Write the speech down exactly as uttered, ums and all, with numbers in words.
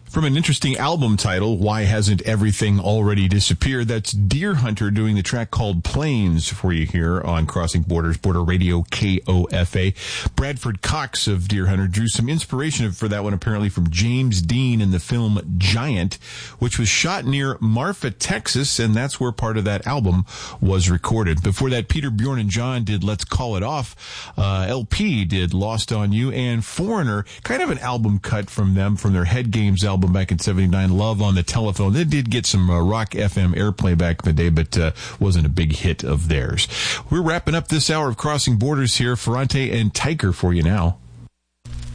From an interesting album title, Why Hasn't Everything Already Disappeared? That's Deer Hunter doing the track called Plains for you here on Crossing Borders, Border Radio K O F A. Bradford Cox of Deer Hunter drew some inspiration for that one apparently from James Dean in the film Giant, which was shot near Marfa, Texas, and that's where part of that album was recorded. Before that, Peter, Bjorn, and John did Let's Call It Off. Uh, L P did Lost on You, and Foreigner, kind of an album cut from them, from their Head Games album back in seventy-nine, Love on the Telephone. They did get some uh, rock F M airplay back in the day, but uh, wasn't a big hit of theirs. We're wrapping up this hour of Crossing Borders here. Ferrante and Tyker for you now.